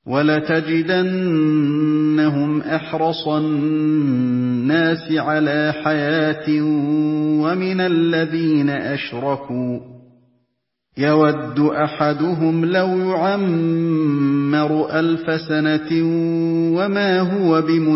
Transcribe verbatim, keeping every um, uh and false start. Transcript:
وَلَتَجِدَنَّهُمْ أَحْرَصَ النَّاسِ عَلَىٰ حَيَاةٍ وَمِنَ الَّذِينَ أَشْرَكُوا ۚ يَوَدُّ أَحَدُهُمْ لَوْ يُعَمَّرُ أَلْفَ سَنَةٍ وَمَا هُوَ بِمُزَحْزِحِهِ